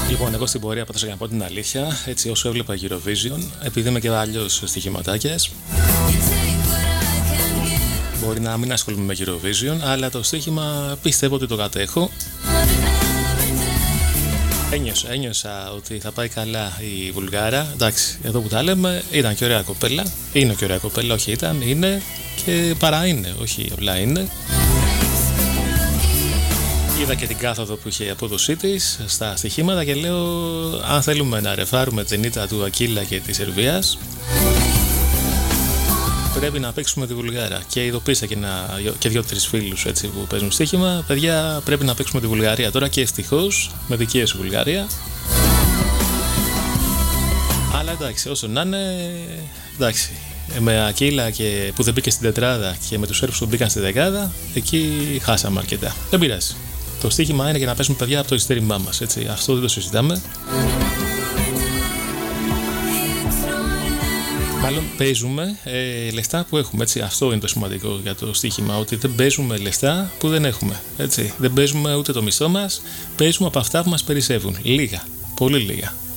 Λοιπόν, εγώ στην πορεία πατάσα για να πω την αλήθεια, έτσι όσο έβλεπα Eurovision, επειδή είμαι και αλλιώς στοιχηματάκιας, μπορεί να μην ασχολούμαι με Eurovision, αλλά το στοίχημα πιστεύω ότι το κατέχω. Ένιωσα ότι θα πάει καλά η Βουλγάρα. Εντάξει, εδώ που τα λέμε, ήταν και ωραία κοπέλα. Είναι και ωραία κοπέλα, όχι ήταν, είναι και παρά είναι, όχι απλά είναι. Είδα και την κάθοδο που είχε η απόδοσή της στα στοιχήματα και λέω, αν θέλουμε να ρεφάρουμε την ήττα του Ακύλα και της Σερβίας, πρέπει να παίξουμε τη Βουλγάρα. Και ειδοποίησα και δύο-τρεις φίλους έτσι, που παίζουν στοίχημα. Παιδιά, πρέπει να παίξουμε τη Βουλγαρία τώρα και ευτυχώς με δική σου Βουλγαρία. Αλλά εντάξει, όσο να είναι, εντάξει. Με Ακύλα που δεν μπήκε στην τετράδα και με τους Σέρβους που μπήκαν στη δεκάδα, εκεί χάσαμε αρκετά. Δεν πειράζει. Το στοίχημα είναι για να παίζουμε παιδιά από το ειστέρημά μας. Έτσι. Αυτό δεν το συζητάμε. Μάλλον παίζουμε λεφτά που έχουμε. Έτσι. Αυτό είναι το σημαντικό για το στοίχημα. Ότι δεν παίζουμε λεφτά που δεν έχουμε. Έτσι. Δεν παίζουμε ούτε το μισθό μας. Παίζουμε από αυτά που μας περισσεύουν. Λίγα. Πολύ λίγα.